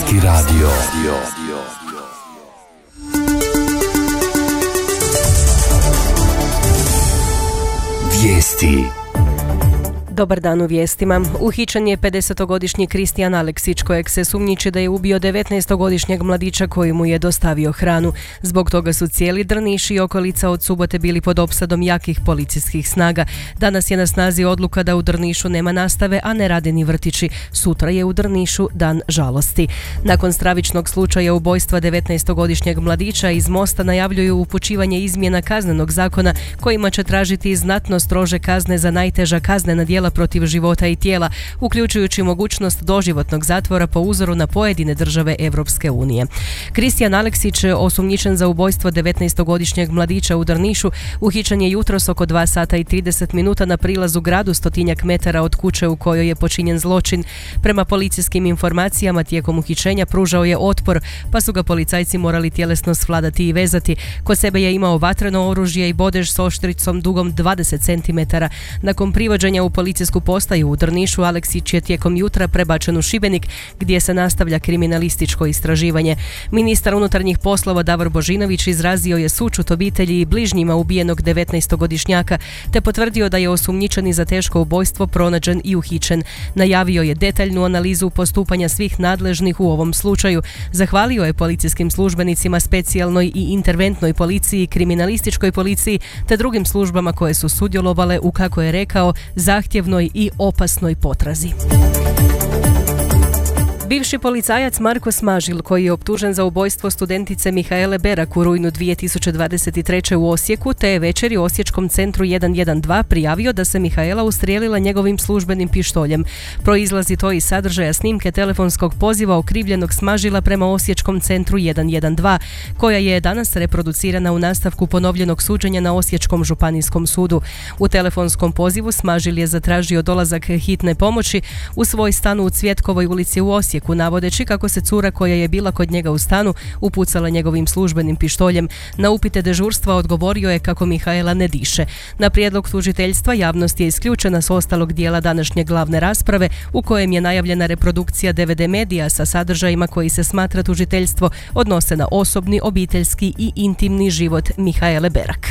Hrvatski radio. Vijesti. Dobar dan u vijestima. Uhićen je 50-godišnji Kristijan Aleksić, kojeg se sumnjiči da je ubio 19-godišnjeg mladića koji mu je dostavio hranu. Zbog toga su cijeli Drniš i okolica od subote bili pod opsadom jakih policijskih snaga. Danas je na snazi odluka da u Drnišu nema nastave, a ne rade ni vrtići. Sutra je u Drnišu dan žalosti. Nakon stravičnog slučaja ubojstva 19-godišnjeg mladića iz Mosta najavljuju upućivanje izmjena kaznenog zakona kojima će tražiti znatno strože kazne za najteža kaznena djela protiv života i tijela, uključujući mogućnost doživotnog zatvora po uzoru na pojedine države Evropske unije. Kristijan Aleksić, osumnjičen za ubojstvo 19-godišnjeg mladića u Drnišu, uhićen je jutros oko 2 sata i 30 minuta na prilazu gradu 100 metara od kuće u kojoj je počinjen zločin. Prema policijskim informacijama, tijekom uhićenja pružao je otpor, pa su ga policajci morali tjelesno svladati i vezati. Kod sebe je imao vatreno oružje i bodež s oštricom dugom 20 cm. Nakon privođenja u policijsku postaju u Drnišu, Aleksić je tijekom jutra prebačen u Šibenik, gdje se nastavlja kriminalističko istraživanje. Ministar unutarnjih poslova Davor Božinović izrazio je sućut obitelji i bližnjima ubijenog 19-godišnjaka, te potvrdio da je osumnjičeni za teško ubojstvo pronađen i uhićen. Najavio je detaljnu analizu postupanja svih nadležnih u ovom slučaju. Zahvalio je policijskim službenicima, specijalnoj i interventnoj policiji, kriminalističkoj policiji, te drugim službama koje su sudjelovale u, kako je rekao, zahtjevnoj i opasnoj potrazi. Bivši policajac Marko Smažil, koji je optužen za ubojstvo studentice Mihaele Berak u rujnu 2023. u Osijeku, te je večeri u Osječkom centru 112 prijavio da se Mihaela ustrijelila njegovim službenim pištoljem. Proizlazi to iz sadržaja snimke telefonskog poziva okrivljenog Smažila prema Osječkom centru 112, koja je danas reproducirana u nastavku ponovljenog suđenja na Osječkom županijskom sudu. U telefonskom pozivu Smažil je zatražio dolazak hitne pomoći u svoj stan u Cvjetkovoj ulici u Osijeku, navodeći kako se cura koja je bila kod njega u stanu upucala njegovim službenim pištoljem. Na upite dežurstva odgovorio je kako Mihaela ne diše. Na prijedlog tužiteljstva javnost je isključena s ostalog dijela današnje glavne rasprave, u kojem je najavljena reprodukcija DVD medija sa sadržajima koji se smatra tužiteljstvo odnose na osobni, obiteljski i intimni život Mihaele Berak.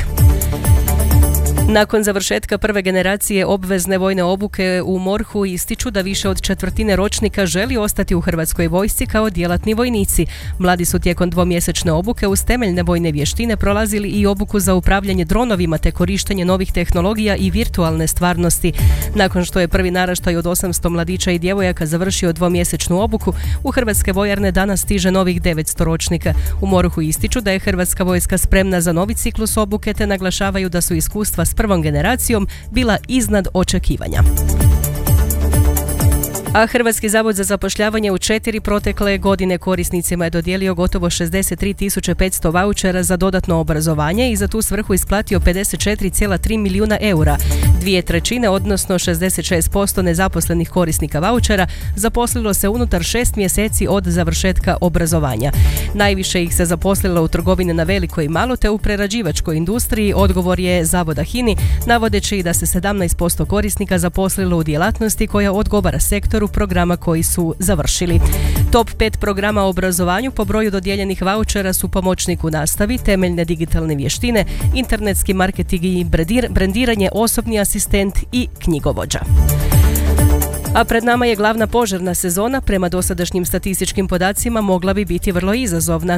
Nakon završetka prve generacije obvezne vojne obuke u MORH-u ističu da više od četvrtine ročnika želi ostati u Hrvatskoj vojsci kao djelatni vojnici. Mladi su tijekom 2-mjesečne obuke uz temeljne vojne vještine prolazili i obuku za upravljanje dronovima te korištenje novih tehnologija i virtualne stvarnosti. Nakon što je prvi naraštaj od 800 mladića i djevojaka završio 2-mjesečnu obuku, u Hrvatske vojarne danas stiže novih 900 ročnika. U MORH-u ističu da je Hrvatska vojska spremna za novi ciklus obuke te naglašavaju da su iskustva s prvom generacijom bila iznad očekivanja. A Hrvatski zavod za zapošljavanje u 4 protekle godine korisnicima je dodijelio gotovo 63.500 vaučera za dodatno obrazovanje i za tu svrhu isplatio 54,3 milijuna eura. 2/3, odnosno 66% nezaposlenih korisnika vaučera zaposlilo se unutar 6 mjeseci od završetka obrazovanja. Najviše ih se zaposlilo u trgovini na veliko i malo te u prerađivačkoj industriji, odgovor je Zavoda HINA-i, navodeći da se 17% korisnika zaposlilo u djelatnosti koja odgovara sektoru programa koji su završili. Top 5 programa o obrazovanju po broju dodijeljenih vaučera su pomoćnik u nastavi, temeljne digitalne vještine, internetski marketing i brendiranje, osobni asistent i knjigovođa. A pred nama je glavna požarna sezona, prema dosadašnjim statističkim podacima mogla bi biti vrlo izazovna.